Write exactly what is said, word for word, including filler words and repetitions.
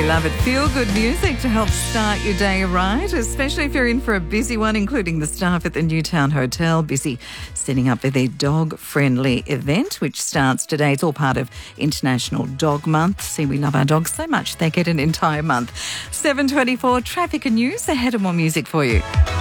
love it. Feel good music to help start your day right, especially if you're in for a busy one, including the staff at the Newtown Hotel, busy setting up for their dog-friendly event, which starts today. It's all part of International Dog Month. See, we love our dogs so much they get an entire month. seven twenty-four, traffic and news. Ahead of more music for you.